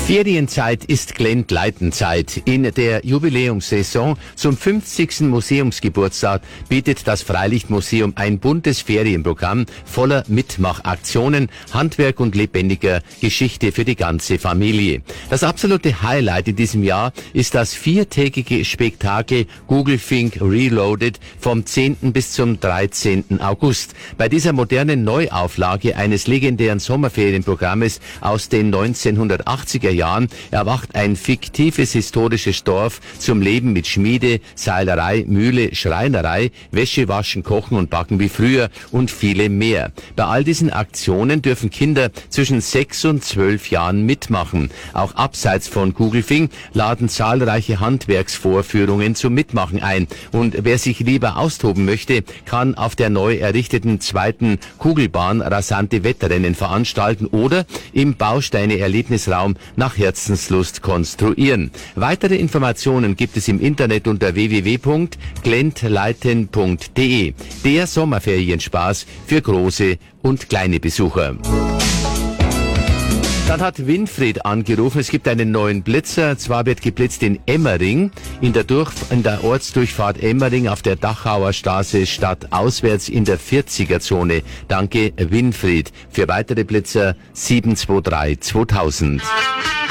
Ferienzeit ist Glentleitenzeit. In der Jubiläumssaison zum 50. Museumsgeburtstag bietet das Freilichtmuseum ein buntes Ferienprogramm voller Mitmachaktionen, Handwerk und lebendiger Geschichte für die ganze Familie. Das absolute Highlight in diesem Jahr ist das viertägige Spektakel Googlefink Reloaded vom 10. bis zum 13. August. Bei dieser modernen Neuauflage eines legendären Sommerferienprogrammes aus den 1980er Jahren erwacht ein fiktives historisches Dorf zum Leben mit Schmiede, Seilerei, Mühle, Schreinerei, Wäsche waschen, kochen und backen wie früher und viele mehr. Bei all diesen Aktionen dürfen Kinder zwischen 6 und 12 Jahren mitmachen. Auch abseits von Googlefink laden zahlreiche Handwerksvorführungen zum Mitmachen ein. Und wer sich lieber austoben möchte, kann auf der neu errichteten zweiten Kugelbahn rasante Wettrennen veranstalten oder im Bausteine-Erlebnisraum nach Herzenslust konstruieren. Weitere Informationen gibt es im Internet unter www.glentleiten.de. Der Sommerferienspaß für große und kleine Besucher. Dann hat Winfried angerufen, es gibt einen neuen Blitzer, zwar wird geblitzt in Emmering, in der Ortsdurchfahrt Emmering auf der Dachauer Straße stadtauswärts in der 40er-Zone. Danke Winfried. Für weitere Blitzer 723 2000.